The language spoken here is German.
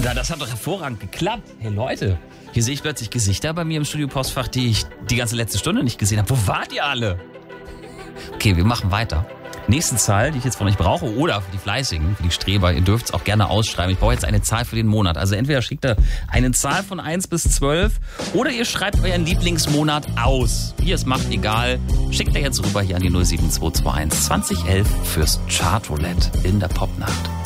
Ja, das hat doch hervorragend geklappt. Hey Leute, hier sehe ich plötzlich Gesichter bei mir im Studio-Postfach, die ich die ganze letzte Stunde nicht gesehen habe. Wo wart ihr alle? Okay, wir machen weiter. Nächste Zahl, die ich jetzt von euch brauche, oder für die Fleißigen, für die Streber, ihr dürft es auch gerne ausschreiben. Ich brauche jetzt eine Zahl für den Monat. Also entweder schickt ihr eine Zahl von 1 bis 12 oder ihr schreibt euren Lieblingsmonat aus. Wie ihr es macht, egal. Schickt ihr jetzt rüber hier an die 07221 2011 fürs Chartroulette in der Popnacht.